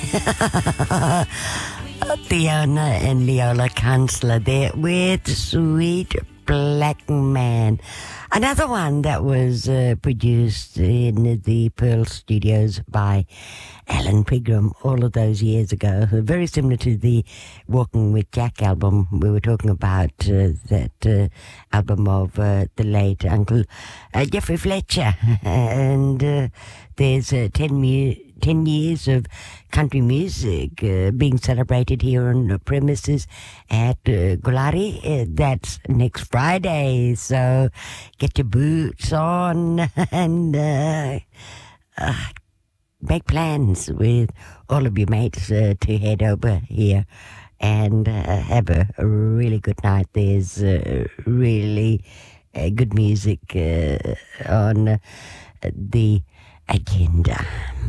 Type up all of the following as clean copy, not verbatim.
Fiona and Leola Kansler there with Sweet Black Man. Another one that was produced in the Pearl Studios by Alan Pigram all of those years ago. Very similar to the Walking with Jack album. We were talking about that album of the late Uncle Jeffrey Fletcher. And there's 10 years of country music being celebrated here on the premises at Gulari. That's next Friday, so get your boots on and make plans with all of your mates to head over here and have a really good night. There's really good music on the agenda.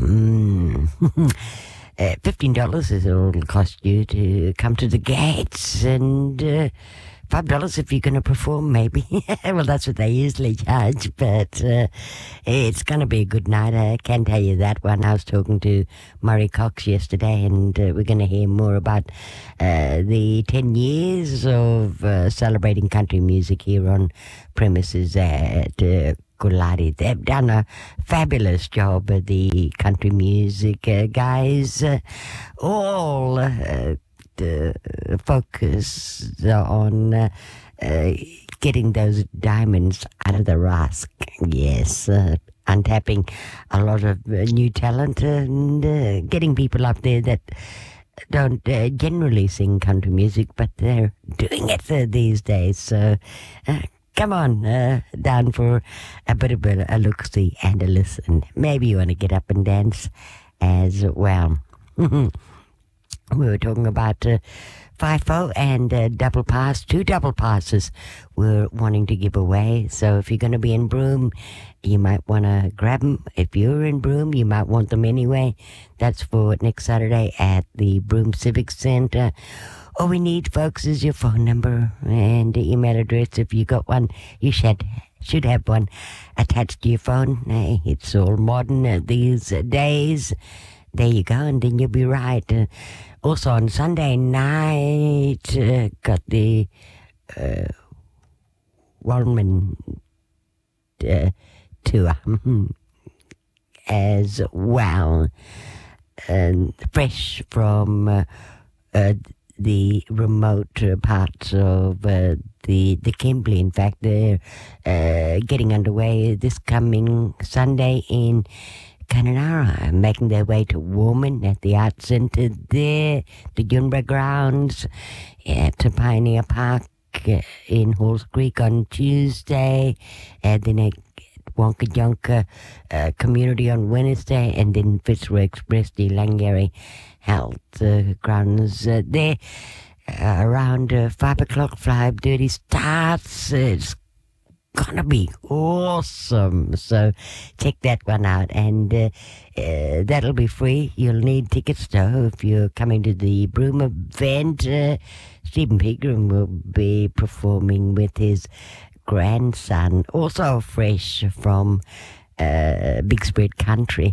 $15 is all it'll cost you to come to the gates, and $5 if you're going to perform, maybe. Well, that's what they usually charge, but it's going to be a good night. I can tell you that one. I was talking to Murray Cox yesterday, and we're going to hear more about the 10 years of celebrating country music here on premises at Gulari. They've done a fabulous job, the country music guys. All focus on getting those diamonds out of the rusk. Yes, untapping a lot of new talent and getting people up there that don't generally sing country music, but they're doing it these days. So come on down for a bit of a look-see and a listen. Maybe you want to get up and dance as well. We were talking about FIFO and double pass. 2 double passes we're wanting to give away. So if you're going to be in Broome, you might want to grab them. If you're in Broome, you might want them anyway. That's for next Saturday at the Broome Civic Centre. All we need, folks, is your phone number and email address. If you got one, you should have one attached to your phone. Hey, it's all modern these days. There you go, and then you'll be right. Also on Sunday night, got the Wallman tour as well. And fresh from the remote parts of the Kimberley. In fact, they're getting underway this coming Sunday in Kununurra, making their way to Warman at the Arts Centre there, the Yunbra Grounds, to Pioneer Park in Halls Creek on Tuesday, and then at Wonka Community on Wednesday, and then Fitzroy Express, the Langary Health Grounds there. Around 5 o'clock, 5:30 starts. It's gonna be awesome, so check that one out, and that'll be free. You'll need tickets though if you're coming to the Broome event. Stephen Pegram will be performing with his grandson, also fresh from Big Spread Country,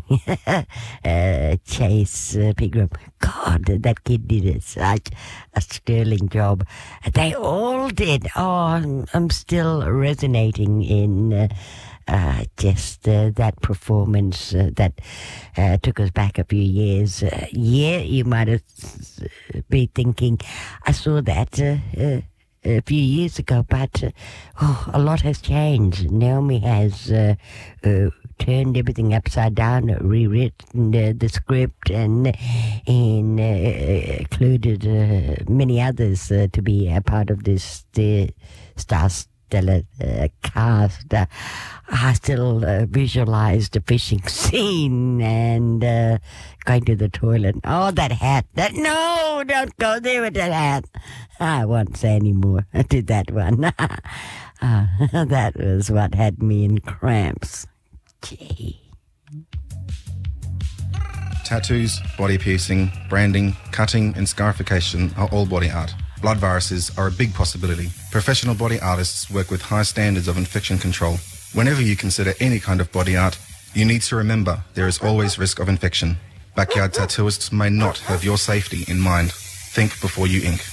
Chase Pegram. God, that kid did such a sterling job. They all did. Oh, I'm still resonating in just that performance that took us back a few years. You might have been thinking, I saw that a few years ago, but a lot has changed. Naomi has turned everything upside down, rewritten the script, and included many others to be a part of this star-stellar cast. I still visualize the fishing scene and going to the toilet. Oh, that hat. No, don't go there with that hat. I won't say any more to that one. That was what had me in cramps. Gee. Tattoos, body piercing, branding, cutting and scarification are all body art. Blood viruses are a big possibility. Professional body artists work with high standards of infection control. Whenever you consider any kind of body art, you need to remember there is always risk of infection. Backyard tattooists may not have your safety in mind. Think before you ink.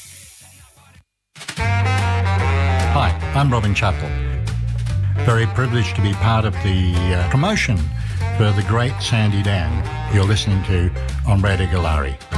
Hi, I'm Robin Chappell. Very privileged to be part of the promotion for the great Sandy Dan you're listening to on Radio Galari.